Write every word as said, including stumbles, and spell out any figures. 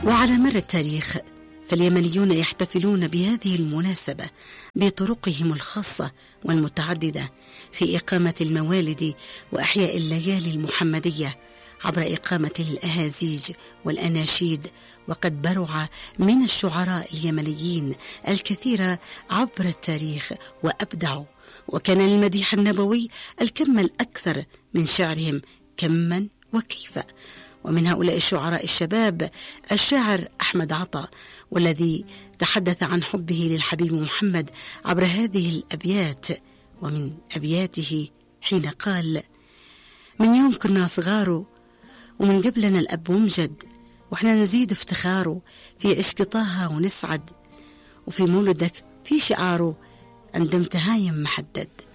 وعلى مر التاريخ فاليمنيون يحتفلون بهذه المناسبة بطرقهم الخاصة والمتعددة في إقامة الموالد وأحياء الليالي المحمدية عبر إقامة الأهازيج والأناشيد. وقد برع من الشعراء اليمنيين الكثير عبر التاريخ وأبدعوا، وكان للمديح النبوي الكم الأكثر من شعرهم كما وكيف. ومن هؤلاء الشعراء الشباب الشاعر أحمد عطا، والذي تحدث عن حبه للحبيب محمد عبر هذه الأبيات. ومن أبياته حين قال: من يوم كنا صغار ومن قبلنا الأب ومجد، وإحنا نزيد افتخاره في عشق طه ونسعد، وفي مولدك في شعاره عند امتهايم محدد.